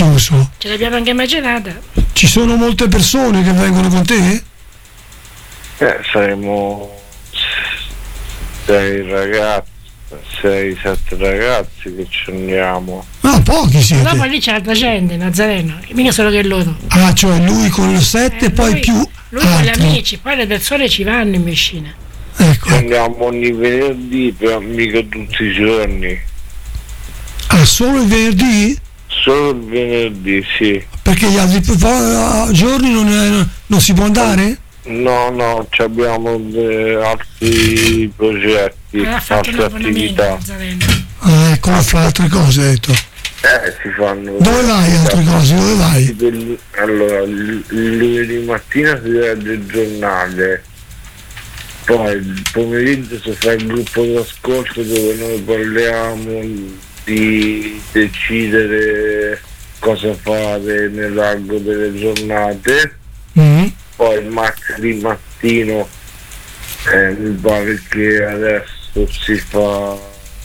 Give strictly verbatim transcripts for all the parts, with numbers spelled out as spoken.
chiuso? Ce l'abbiamo anche immaginata. Ci sono molte persone che vengono con te? Eh, saremo sei ragazzi, sei, sette ragazzi che ci andiamo. No, pochi siete. Dopo lì c'è altra gente, Nazareno, mica solo che loro. Ah, cioè lui con le sette e Eh, poi lui- più Lui con gli altri. amici, poi le persone ci vanno in piscina. Ecco. Ci andiamo ogni venerdì, però mica tutti i giorni. Ah, solo il venerdì? Solo il venerdì, sì. Perché gli altri po- giorni non, è- non si può andare? No, no, ci abbiamo eh, altri progetti, Ha fatto un altre abbonamento, attività. Nazareno. Ah, come fa altre cose, hai detto. Eh, si fanno. Dove vai altre cose? Dove vai? Allora, il il lunedì mattina si legge il giornale, poi il pomeriggio si fa il gruppo d'ascolto dove noi parliamo di decidere cosa fare nell'arco delle giornate. Mm. Poi il martedì mattino eh, mi pare che adesso si fa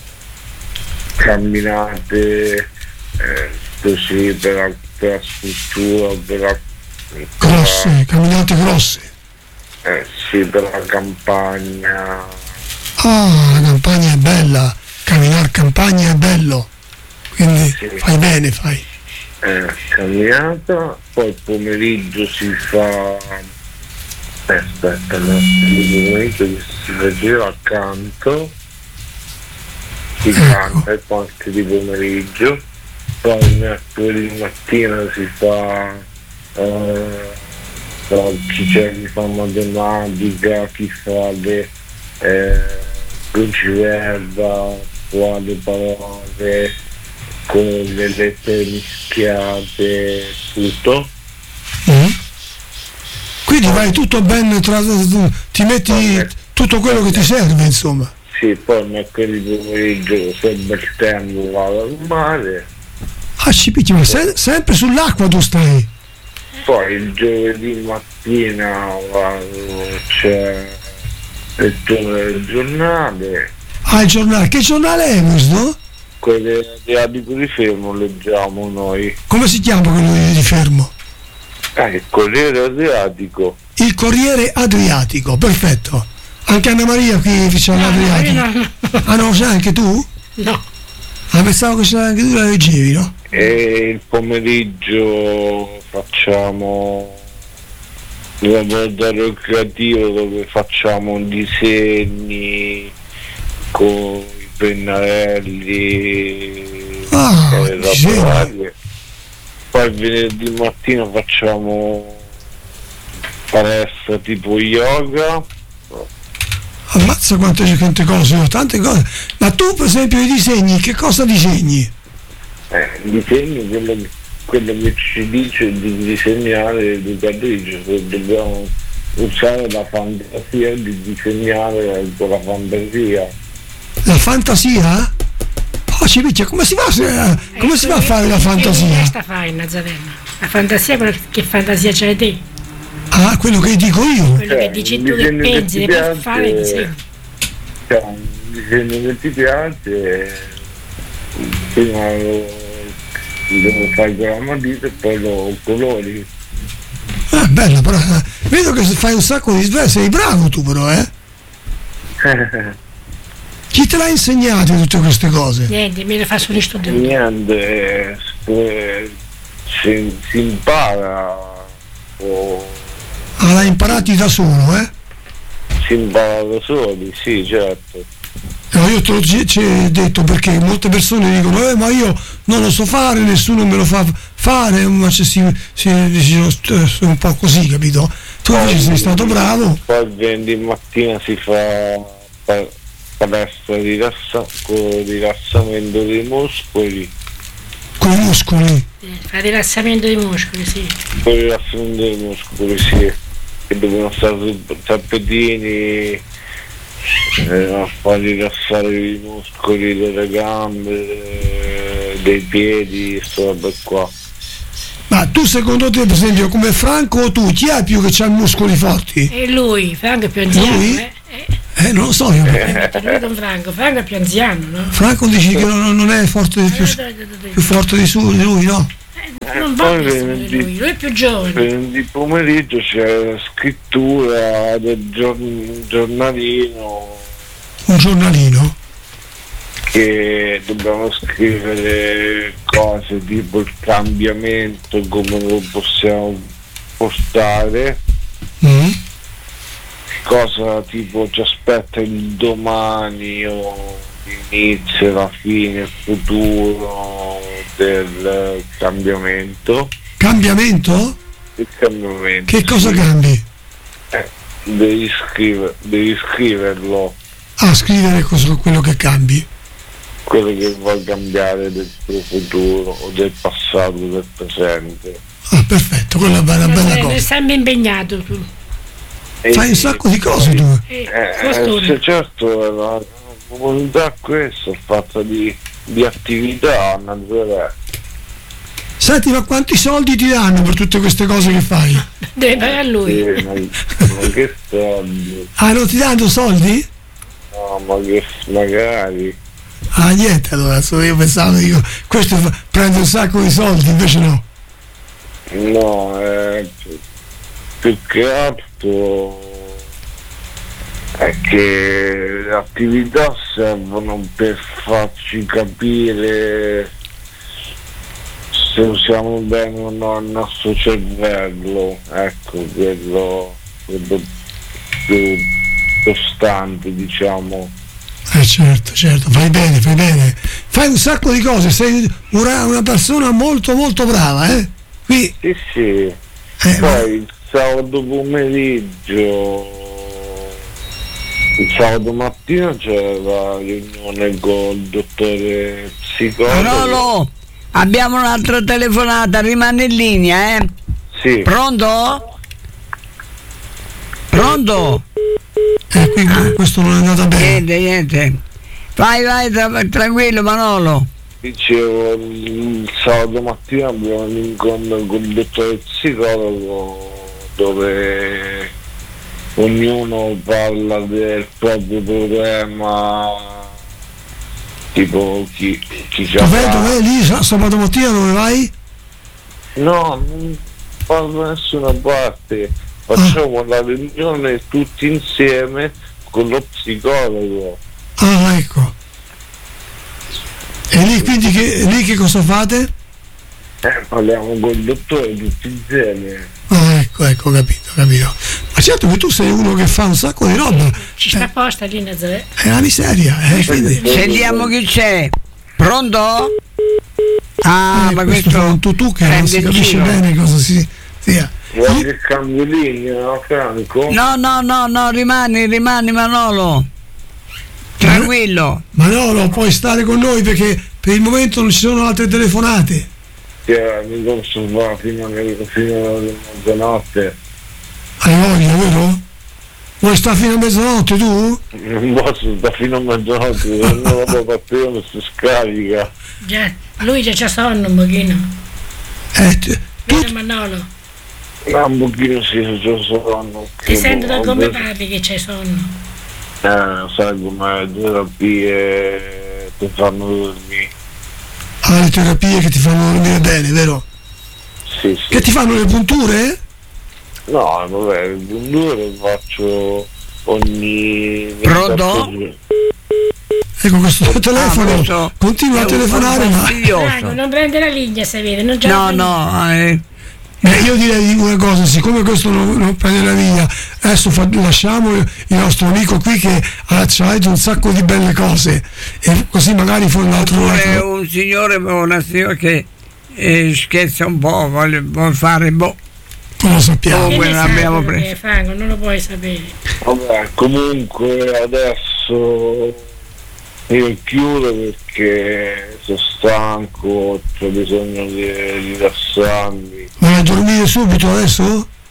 camminate eh, così per la, per la struttura, per la, Grosse, camminate grosse. eh, sì, per la campagna. Ah, la campagna è bella. Camminare campagna è bello. Quindi Sì. fai bene, fai. Eh, camminata, poi il pomeriggio si fa eh, aspetta, no, il pomeriggio si leggeva accanto, si Ecco. canta il parte di pomeriggio, poi il mercoledì mattina si fa eh, chi c'è chi fa matematica, chi fa le eh, cruciverba, fa le parole con le lettere mischiate, tutto. Mm. Quindi vai tutto ben, tra, ti metti tutto quello che ti serve, insomma. Sì, poi mercoledì pomeriggio, se bel tempo, vado al mare. Ah, ci picchi, ma se- sempre sull'acqua tu stai. Poi il giovedì mattina vado, c'è lettura del giornale, Ah, il giornale. Che giornale è questo? quelle di Adico di Fermo leggiamo noi. Come si chiama quello di Fermo? Eh, il Corriere Adriatico. Il Corriere Adriatico, perfetto. Anche Anna Maria qui c'è No, l'Adriatico. no, no, no. Ah no, c'è anche tu? No. Ah, pensavo che c'era anche tu, la leggevi, no? E il pomeriggio facciamo un laboratorio creativo dove facciamo disegni con i pennarelli Ah, e le disegni. laboratorie. Poi il venerdì mattina facciamo palestra tipo yoga. Ammazza quante, quante cose, ho tante cose. Ma tu per esempio i disegni, che cosa disegni? Eh, disegni quello, quello che ci dice di disegnare l'educatrice, se dobbiamo usare la fantasia di disegnare con la fantasia. La fantasia? Oh, ci picchia, come si fa, se- come si fa a fare la fantasia? Questa fai, Nazareno. La fantasia, quella che fantasia c'hai te? Ah, quello che dico io. Quello che Eh, dici un tu che disegno che pensi ti di poter piace, fare disegni. Cioè, un disegno che ti piace, prima lo devo fare con la matita e poi lo colori. Ah, bella, però eh, vedo che fai un sacco di sbagli, sei bravo tu però, eh? Chi te l'ha insegnato tutte queste cose? Niente, me le fa solo studio. Niente, eh, si, si impara, o Ah, l'hai imparati da solo, eh? si impara da soli, sì, certo. No, io te l'ho gi- ci ho detto perché molte persone dicono eh, ma io non lo so fare, nessuno me lo fa fare, ma se si, si, si, si un po' così, capito? Tu invece sei stato bravo. Poi il venerdì mattina si fa pa- palestra di rilassa- con rilassamento dei muscoli, Con i muscoli. Eh, fa rilassamento dei muscoli, sì. con il rilassamento dei muscoli, sì, che devono stare su tappetini, eh, a far rilassare i muscoli delle gambe, eh, dei piedi, questa roba qua. Ma tu secondo te, per esempio, come Franco o tu, chi è più che ha muscoli forti? E lui, Franco è più anziano, Lui? eh? Eh, Eh, non lo so io. eh, lui Don Franco, Franco è più anziano, no? Franco dici che non, non è forte di più, Eh, dai, dai, dai, dai. più forte di, su, di lui, no? Eh, non va bene lui, lui è più giovane. Venerdì pomeriggio c'è la scrittura del giorn- giornalino. Un giornalino? Che dobbiamo scrivere cose tipo il cambiamento, come lo possiamo portare, Mm. cosa tipo ci aspetta il domani o l'inizio, la fine, il futuro del cambiamento. Cambiamento? Il cambiamento. Che cosa sì. cambi? Eh, devi, scriver- devi scriverlo, Ah, scrivere cosa, quello che cambi. quello che vuoi cambiare del tuo futuro o del passato, del presente. Ah, perfetto, quella è una bella Sei cosa. sempre impegnato tu. E Fai un sacco di cose tu. Eh, Eh, costone. se certo, la comunità questa è fatta di, di attività naturale. Senti, ma quanti soldi ti danno per tutte queste cose che fai? Deve pagare lui. Sì, ma, ma che soldi? Ah, non ti danno soldi? No, ma che magari. Ah, niente, allora, adesso io pensavo, dico, questo fa- prende un sacco di soldi, invece no. No, eh, più che altro è che le attività servono per farci capire se usiamo bene o no il nostro cervello, ecco, quello, quello più costante, diciamo. Eh certo, certo, fai bene, fai bene. Fai un sacco di cose, sei una, una persona molto molto brava, eh? Qui, Sì, sì. eh, ma- Poi il sabato pomeriggio, il sabato mattina c'è la riunione con il dottore psicologo. Manolo, abbiamo un'altra telefonata, rimane in linea, eh? Sì. Pronto? Pronto? eh, qui questo non è andato bene. Niente, niente. Vai, vai, tra- tranquillo Manolo. Dicevo, il sabato mattina abbiamo un incontro con il dottore psicologo dove ognuno parla del proprio problema, tipo chi, chi ci Dov'è, avrà. dov'è lì, sa- sabato mattina dove vai? No, non parlo da nessuna parte, facciamo la riunione tutti insieme con lo psicologo. Ah, ecco. E lì quindi che, lì che cosa fate? Eh, parliamo con il dottore tutti insieme. Ah, ecco, ecco, capito, capito. Ma certo che tu sei uno che fa un sacco di roba, Ci sta apposta lì Nazaré. è una miseria, eh, quindi... Sentiamo chi c'è. Pronto? Ah, eh, ma questo questo fa un tutù che non prende si il capisce giro. bene cosa si sia. Vuoi il cambio linea, no, Franco? No, no, no, no, rimani, rimani Manolo. Tranquillo. Manolo, puoi stare con noi perché per il momento non ci sono altre telefonate. Che mi posso fare fino, a- fino alla mezzanotte. Hai voglia, vero? Vuoi stare fino a mezzanotte tu? Non posso stare fino a mezzanotte, se non lo può partire mi si scarica. Già, lui già c'ha sonno un pochino. Eh, t- tu, Vero Manolo? Ma un pochino sì, se c'è sonno. Ti sento da come Ho- parli che c'hai sonno. Eh, sai come le terapie ti fanno dormire. hai le terapie che ti fanno dormire bene, vero? Sì, sì. Che ti fanno le punture? No, vabbè, il due lo faccio ogni... Pronto? Ecco, questo telefono Ah, questo continua è a un telefonare, po' ma fastidioso. Franco, non prende la linea se vede, non già No, no, eh, eh, io direi una cosa, siccome questo non, non prende la via, adesso fa- lasciamo il nostro amico qui che ha, ci ha detto un sacco di belle cose e così magari fa un altro oppure lato. un signore o una signora che eh, scherza un po', vuole, vuole fare boh. Non lo sappiamo. Oh, Che quello ne l'abbiamo sai preso. perché, Franco, non lo puoi sapere. Vabbè, comunque adesso io chiudo perché sono stanco, ho bisogno di rilassarmi. Vai a dormire subito adesso?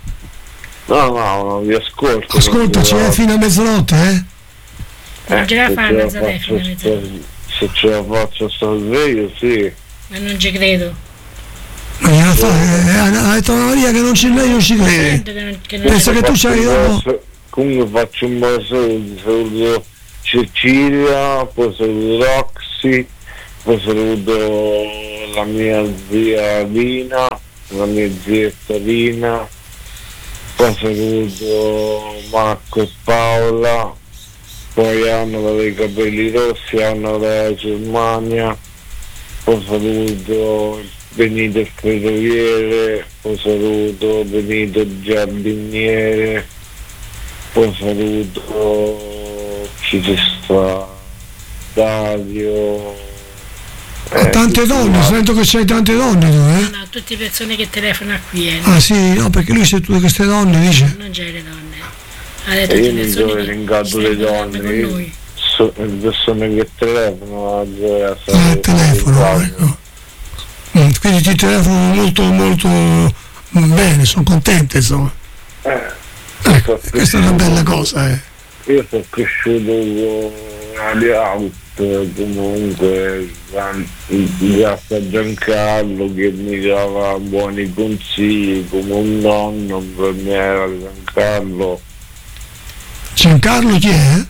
No, no, no, vi ascolto. Ascolta, non c'è fino a mezzanotte, eh? Non ce la se fa ce la Nazaré faccio fino a mezzanotte. sta- Se ce la faccio sta sveglio, sì. Ma non ci credo. Non gliela fa, eh, ha detto Anna Maria che non ci, lei non ci crede. Sento che non, che non Pensa ci che tu Faccio c'hai un dopo. po' sa- Comunque faccio un po' di saluti, saluto Cecilia, poi saluto Roxy, poi saluto la mia zia Vina, la mia zietta Rina, poi saluto Marco e Paola, poi Anna dei capelli rossi, Anna della Germania, poi saluto Benito il ferroviere, poi saluto Benito il giardiniere, poi saluto chi ci sta, Dario. Eh, tante donne, altri. Sento che c'hai tante donne tu, eh? No, no, tutte persone che telefonano qui. Eh. Ah sì, no, perché lui c'è tutte queste donne, dice. Non c'è le donne. Ha detto e io non so ringrato le donne, so, le persone che telefonano a ah, telefono, ecco. Mm, quindi ti telefono molto molto bene, sono contento, insomma. Eh, ecco, questa è una bella cosa, eh. Io sono cresciuto con Radio Out, comunque grazie a Giancarlo che mi dava buoni consigli come un nonno per me era Giancarlo. Giancarlo chi è?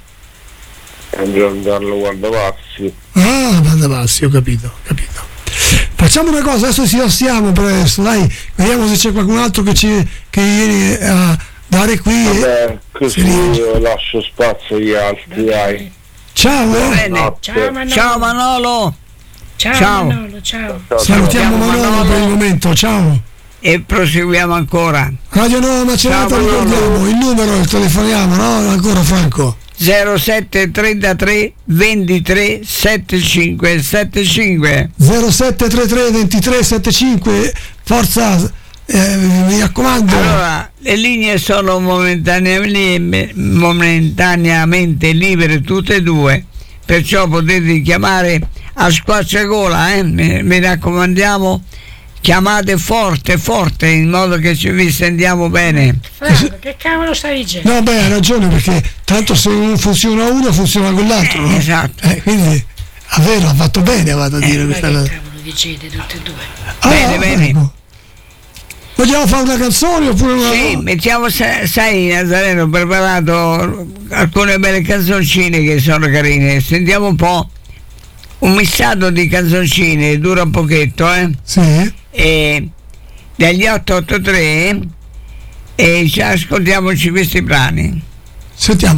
È Giancarlo Guardavassi. Ah, Guardavassi, ho capito, capito. Facciamo una cosa, adesso ci passiamo presto, dai, vediamo se c'è qualcun altro che ci che viene a dare qui. Vabbè, così io lascio spazio agli altri, dai. Ciao, eh? Ciao Manolo. Ciao Manolo. Ciao, ciao. Manolo, ciao. Ciao, salutiamo Manolo, Manolo per il momento, ciao. E proseguiamo ancora. Radio Nuova Macerata, ricordiamo il numero, telefoniamo, no? Ancora Franco. zero sette trentatré ventitré settantacinque settantacinque zero sette trentatré ventitré settantacinque, forza, eh, mi raccomando. Allora, le linee sono momentaneamente, momentaneamente libere tutte e due, perciò potete chiamare a squarciagola, eh? mi, mi raccomandiamo, chiamate forte forte in modo che ci vi sentiamo bene. Franco, che cavolo stai dicendo? No, beh, hai ragione, perché tanto se non funziona uno funziona quell'altro, no? Esatto. Eh, quindi è vero, ha fatto bene, vado a dire Ma questa che cosa. cavolo dicete tutte e due? Ah, Bene, bene. ecco. Vogliamo fare una canzone oppure una? Sì, mettiamo, sai Nazareno, ho preparato alcune belle canzoncine che sono carine, sentiamo un po', un missato di canzoncine, dura un pochetto, eh? Sì. E dagli otto otto tre e ci ascoltiamoci questi brani. Sentiamo.